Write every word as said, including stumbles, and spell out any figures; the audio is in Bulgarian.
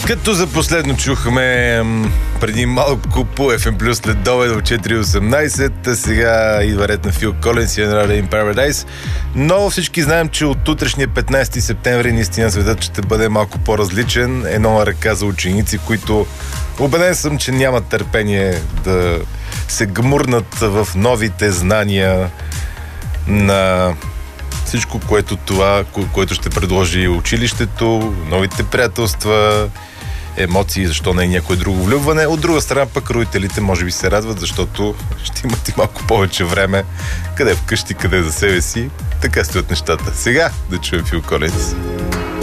Като за последно чухме преди малко по Еф Ем Плюс след обед в четири осемнайсет, а сега идва ред на Фил Колинс и Another in Paradise. Но всички знаем, че от утрешния петнайсети септември наистина светът ще бъде малко по-различен. Едно на ръка за ученици, които убеден съм, че нямат търпение да се гмурнат в новите знания на всичко, което това, което ще предложи училището, новите приятелства, емоции, защо не е някое друго влюбване. От друга страна пък родителите може би се радват, защото ще имат и малко повече време, къде вкъщи, къде за себе си. Така стоят нещата. Сега да чуем Фил Колинс.